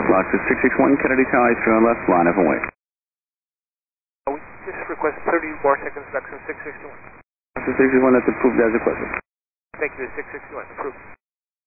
Foxtrot 661, Kennedy Tower, turn left, line up and wait. We just request 30 more seconds, Lexus 661. Lexus 661, that's approved as requested. Thank you, 661, approved.